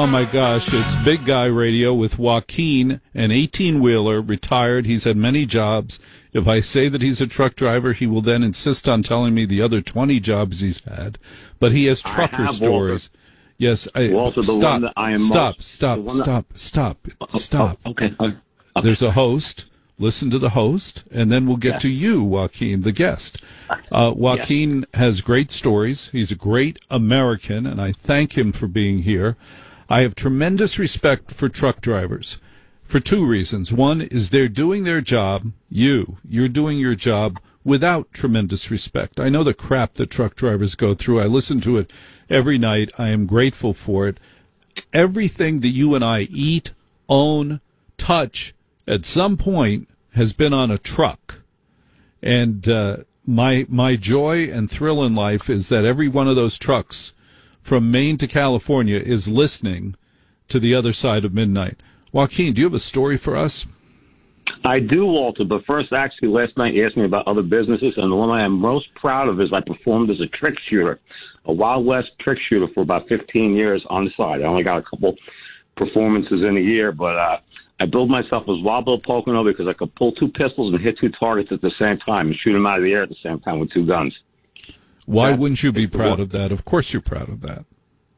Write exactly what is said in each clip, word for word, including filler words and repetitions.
Oh, my gosh. It's Big Guy Radio with Joaquin, an eighteen-wheeler, retired. He's had many jobs. If I say that he's a truck driver, he will then insist on telling me the other twenty jobs he's had. But he has trucker have, stories. Walter. Yes. I, Walter, the stop, one that I am stop, most, stop, that, stop, stop, oh, stop. Oh, okay. okay. There's a host. Listen to the host, and then we'll get yeah. to you, Joaquin, the guest. Uh, Joaquin yeah. has great stories. He's a great American, and I thank him for being here. I have tremendous respect for truck drivers for two reasons. One is they're doing their job. You, you're doing your job without tremendous respect. I know the crap that truck drivers go through. I listen to it every night. I am grateful for it. Everything that you and I eat, own, touch, at some point has been on a truck. And uh, my my joy and thrill in life is that every one of those trucks from Maine to California is listening to the other side of midnight. Joaquin, do you have a story for us? I do, Walter, but first, actually, last night you asked me about other businesses, and the one I am most proud of is I performed as a trick shooter, a Wild West trick shooter for about fifteen years on the side. I only got a couple performances in a year, but uh, I billed myself as Wild Bill Pocono because I could pull two pistols and hit two targets at the same time and shoot them out of the air at the same time with two guns. Why That's, wouldn't you be proud of that? Of course you're proud of that.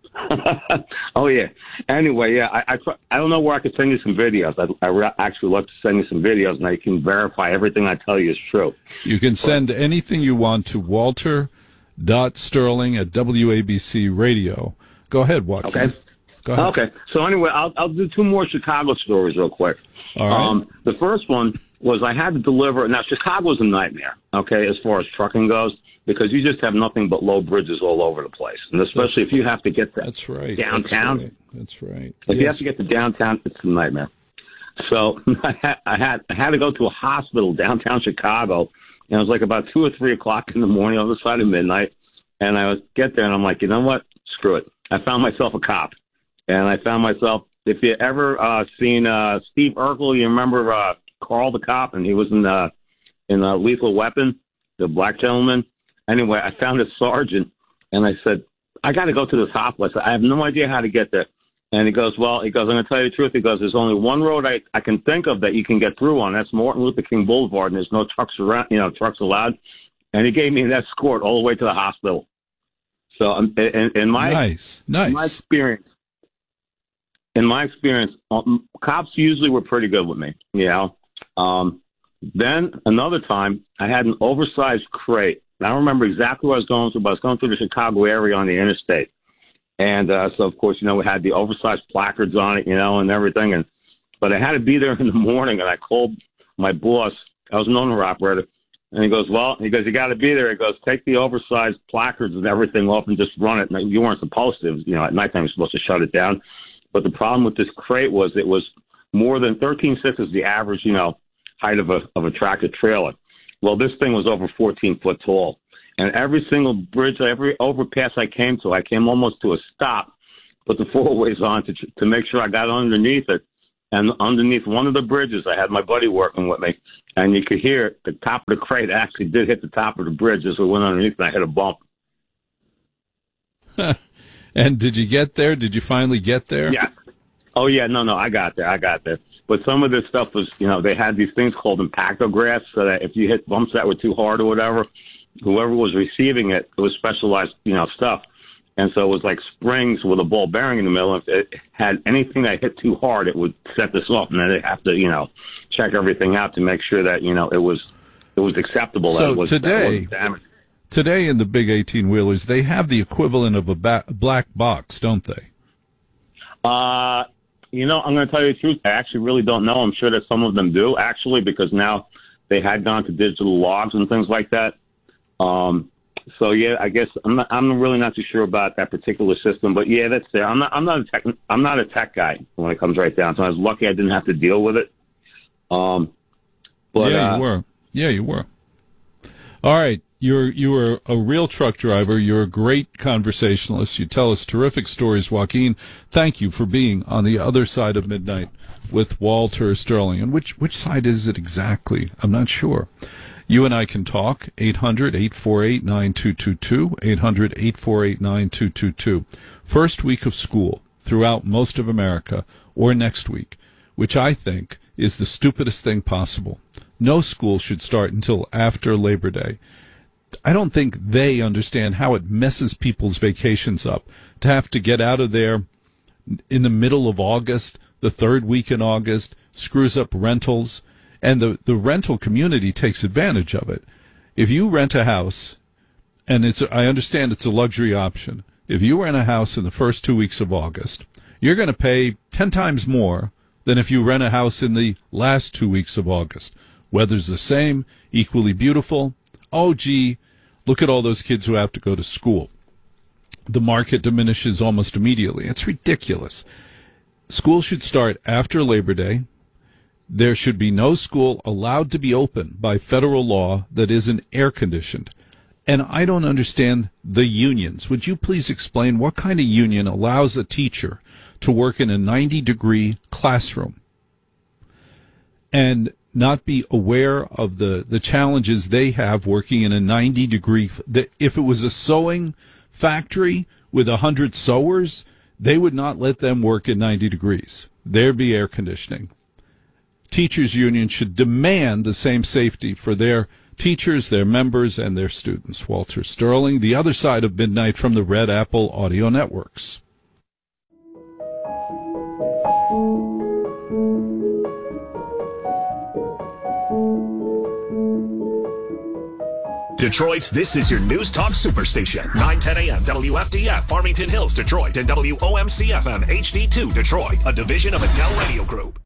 Oh, yeah. Anyway, yeah, I, I I don't know where I could send you some videos. I, I re- actually love to send you some videos, and I can verify everything I tell you is true. You can send anything you want to Walter dot Sterling at W A B C Radio. Go ahead, Joaquin. Okay. Go ahead. Okay. So anyway, I'll I'll do two more Chicago stories real quick. All right. Um, the first one was I had to deliver. Now, Chicago's a nightmare, okay, as far as trucking goes, because you just have nothing but low bridges all over the place, and especially that's, if you have to get to that's right. downtown. That's right. That's right. If yes. you have to get to downtown, it's a nightmare. So I had, I had I had to go to a hospital downtown Chicago, and it was like about two or three o'clock in the morning on the side of midnight. And I was get there, and I'm like, you know what? Screw it. I found myself a cop, and I found myself. If you ever uh, seen uh, Steve Urkel, you remember uh, Carl the cop, and he was in uh, in uh, Lethal Weapon, the black gentleman. Anyway, I found a sergeant, and I said, I got to go to this hospital. I said, I have no idea how to get there. And he goes, well, he goes, I'm going to tell you the truth. He goes, there's only one road I, I can think of that you can get through on. That's Martin Luther King Boulevard, and there's no trucks around, you know, trucks allowed. And he gave me an escort all the way to the hospital. So, um, in, in my nice, nice. In my experience, in my experience, um, cops usually were pretty good with me. You know. Um, then another time, I had an oversized crate. I don't remember exactly where I was going through, but I was going through the Chicago area on the interstate. And uh, so, of course, you know, we had the oversized placards on it, you know, and everything. And but I had to be there in the morning, and I called my boss. I was an owner operator. And he goes, well, he goes, you got to be there. He goes, take the oversized placards and everything off and just run it. And you weren't supposed to. You know, at nighttime you're supposed to shut it down. But the problem with this crate was it was more than thirteen six is the average, you know, height of a of a tractor trailer. Well, this thing was over fourteen foot tall. And every single bridge, every overpass I came to, I came almost to a stop, put the four-ways on to to make sure I got underneath it. And underneath one of the bridges, I had my buddy working with me, and you could hear it, the top of the crate actually did hit the top of the bridge as we went underneath, and I hit a bump. And did you get there? Did you finally get there? Yeah. Oh, yeah, no, no, I got there, I got there. But some of this stuff was, you know, they had these things called impactographs, so that if you hit bumps that were too hard or whatever, whoever was receiving it, it was specialized, you know, stuff. And so it was like springs with a ball bearing in the middle. If it had anything that hit too hard, it would set this off, and then they'd have to, you know, check everything out to make sure that, you know, it was it was acceptable. So that it was, today, that damaged. today in the big eighteen-wheelers, they have the equivalent of a ba- black box, don't they? Uh, you know, I'm going to tell you the truth. I actually really don't know. I'm sure that some of them do, actually, because now they had gone to digital logs and things like that. Um So yeah, I guess I'm not, I'm really not too sure about that particular system, but yeah, that's there. I'm not I'm not a tech I'm not a tech guy when it comes right down. So I was lucky I didn't have to deal with it. Um, but yeah, uh, you were. Yeah, you were. All right, you're you were a real truck driver. You're a great conversationalist. You tell us terrific stories, Joaquin. Thank you for being on the other side of midnight with Walter Sterling. And which which side is it exactly? I'm not sure. You and I can talk, eight hundred, eight four eight, nine two two two, eight hundred, eight four eight, nine two two two. First week of school, throughout most of America, or next week, which I think is the stupidest thing possible. No school should start until after Labor Day. I don't think they understand how it messes people's vacations up to have to get out of there in the middle of August, the third week in August, screws up rentals, and the, the rental community takes advantage of it. If you rent a house, and it's I understand it's a luxury option, if you rent a house in the first two weeks of August, you're going to pay ten times more than if you rent a house in the last two weeks of August. Weather's the same, equally beautiful. Oh, gee, look at all those kids who have to go to school. The market diminishes almost immediately. It's ridiculous. School should start after Labor Day. There should be no school allowed to be open by federal law that isn't air-conditioned. And I don't understand the unions. Would you please explain what kind of union allows a teacher to work in a ninety-degree classroom and not be aware of the, the challenges they have working in a ninety-degree... If it was a sewing factory with one hundred sewers, they would not let them work at ninety degrees. There'd be air conditioning. Teachers' union should demand the same safety for their teachers, their members, and their students. Walter Sterling, The Other Side of Midnight from the Red Apple Audio Networks. Detroit, this is your News Talk Superstation. nine ten a.m. W F D F, Farmington Hills, Detroit, and W O M C F M H D two, Detroit, a division of Adele Radio Group.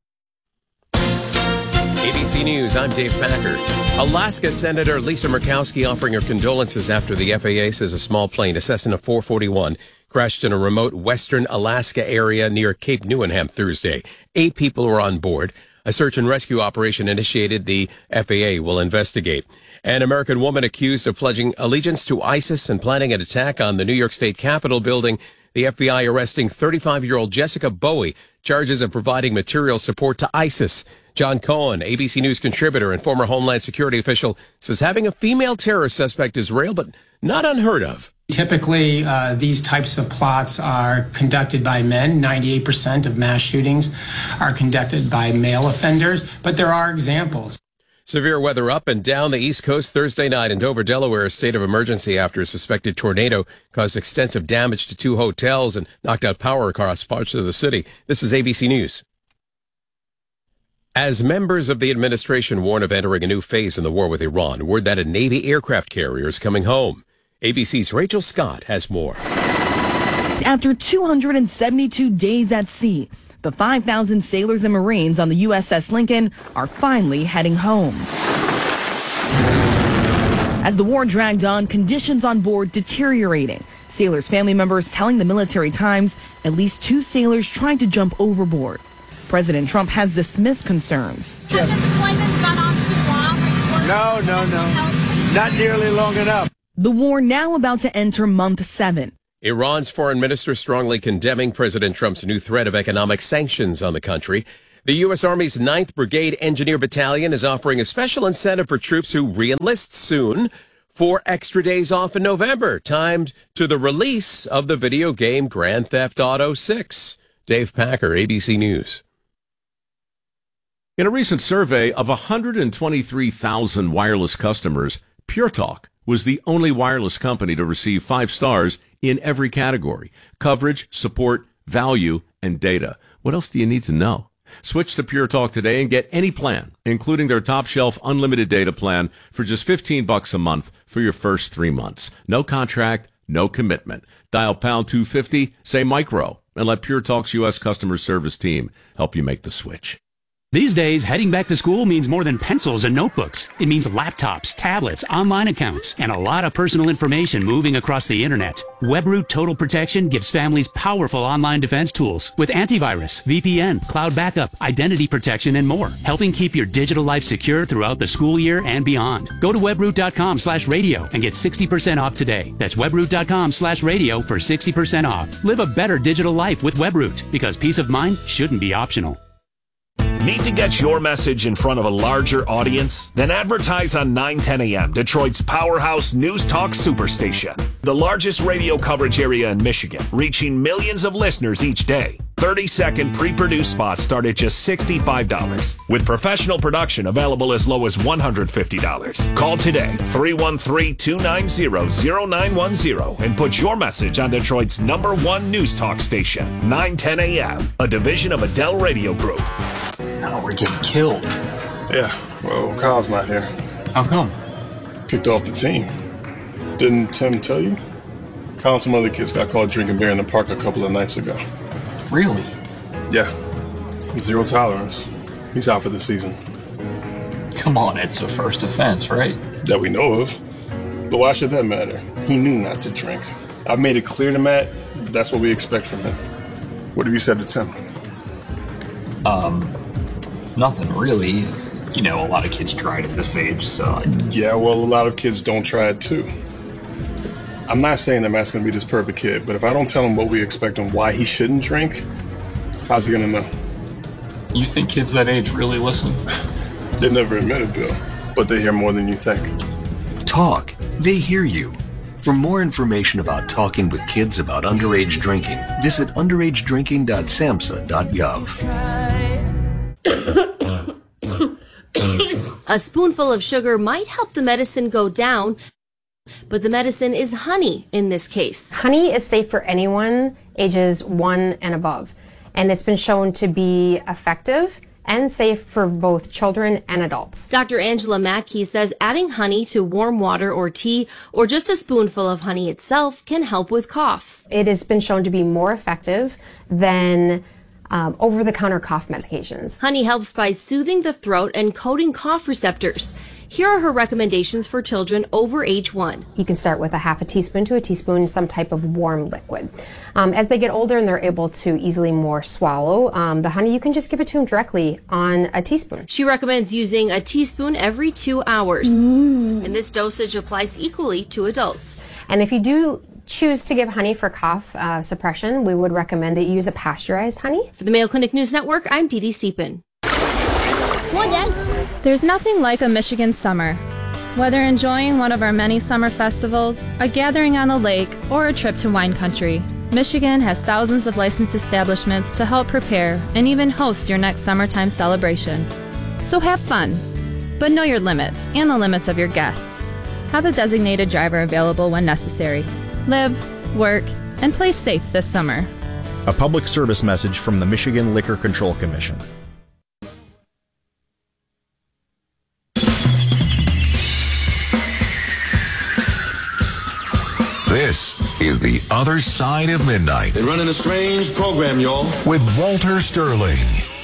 A B C News, I'm Dave Packer. Alaska Senator Lisa Murkowski offering her condolences after the F A A says a small plane, a Cessna four forty-one, crashed in a remote western Alaska area near Cape Newenham Thursday. Eight people were on board. A search and rescue operation initiated. The F A A will investigate. An American woman accused of pledging allegiance to ISIS and planning an attack on the New York State Capitol building. The F B I arresting thirty-five-year-old Jessica Bowie, charges of providing material support to ISIS. John Cohen, A B C News contributor and former Homeland Security official, says having a female terror suspect is rare, but not unheard of. Typically, uh, these types of plots are conducted by men. ninety-eight percent of mass shootings are conducted by male offenders, but there are examples. Severe weather up and down the East Coast Thursday night in Dover, Delaware. A state of emergency after a suspected tornado caused extensive damage to two hotels and knocked out power across parts of the city. This is A B C News. As members of the administration warn of entering a new phase in the war with Iran, word that a Navy aircraft carrier is coming home. A B C's Rachel Scott has more. After two hundred seventy-two days at sea, the five thousand sailors and Marines on the U S S Lincoln are finally heading home. As the war dragged on, conditions on board deteriorating. Sailors' family members telling the Military Times at least two sailors tried to jump overboard. President Trump has dismissed concerns. Has the deployment gone on too long? No, no, no. Not nearly long enough. The war now about to enter month seven. Iran's foreign minister strongly condemning President Trump's new threat of economic sanctions on the country. The U S. Army's ninth Brigade Engineer Battalion is offering a special incentive for troops who re-enlist soon. Four extra days off in November, timed to the release of the video game Grand Theft Auto six. Dave Packer, A B C News. In a recent survey of one hundred twenty-three thousand wireless customers, Pure Talk was the only wireless company to receive five stars in every category: coverage, support, value, and data. What else do you need to know? Switch to Pure Talk today and get any plan, including their top shelf unlimited data plan, for just fifteen bucks a month for your first three months. No contract, no commitment. Dial pound two fifty, say micro, and let Pure Talk's U S customer service team help you make the switch. These days, heading back to school means more than pencils and notebooks. It means laptops, tablets, online accounts, and a lot of personal information moving across the internet. WebRoot Total Protection gives families powerful online defense tools with antivirus, V P N, cloud backup, identity protection, and more, helping keep your digital life secure throughout the school year and beyond. Go to webroot.com slash radio and get sixty percent off today. That's webroot.com slash radio for sixty percent off. Live a better digital life with WebRoot, because peace of mind shouldn't be optional. Need to get your message in front of a larger audience? Then advertise on nine ten A M, Detroit's powerhouse news talk superstation. The largest radio coverage area in Michigan, reaching millions of listeners each day. thirty-second pre-produced spots start at just sixty-five dollars, with professional production available as low as one hundred fifty dollars. Call today, three one three, two nine zero, zero nine one zero, and put your message on Detroit's number one news talk station, nine ten A M, a division of Adele Radio Group. Now we're getting killed. Yeah, well, Kyle's not here. How come? Kicked off the team. Didn't Tim tell you? Kyle and some other kids got caught drinking beer in the park a couple of nights ago. Really? Yeah. Zero tolerance. He's out for the season. Come on, it's a first offense, right? That we know of. But why should that matter? He knew not to drink. I've made it clear to Matt that's what we expect from him. What have you said to Tim? Um, nothing really. You know, a lot of kids try it at this age, so... I... Yeah, well, a lot of kids don't try it too. I'm not saying that Matt's going to be this perfect kid, but if I don't tell him what we expect and why he shouldn't drink, how's he going to know? You think kids that age really listen? They never admit it, Bill, but they hear more than you think. Talk. They hear you. For more information about talking with kids about underage drinking, visit underage drinking dot samhsa dot gov. A spoonful of sugar might help the medicine go down, but the medicine is honey in this case. Honey is safe for anyone ages one and above, and it's been shown to be effective and safe for both children and adults. Doctor Angela Mackey says adding honey to warm water or tea, or just a spoonful of honey itself, can help with coughs. It has been shown to be more effective than um, over-the-counter cough medications. Honey helps by soothing the throat and coating cough receptors. Here are her recommendations for children over age one. You can start with a half a teaspoon to a teaspoon, some type of warm liquid. Um, as they get older and they're able to easily more swallow, um, the honey, you can just give it to them directly on a teaspoon. She recommends using a teaspoon every two hours. Mm. And this dosage applies equally to adults. And if you do choose to give honey for cough uh, suppression, we would recommend that you use a pasteurized honey. For the Mayo Clinic News Network, I'm Dee Dee Siepin. Come on, Dad. There's nothing like a Michigan summer. Whether enjoying one of our many summer festivals, a gathering on a lake, or a trip to wine country, Michigan has thousands of licensed establishments to help prepare and even host your next summertime celebration. So have fun, but know your limits and the limits of your guests. Have a designated driver available when necessary. Live, work, and play safe this summer. A public service message from the Michigan Liquor Control Commission. This is The Other Side of Midnight. They're running a strange program, y'all. With Walter Sterling.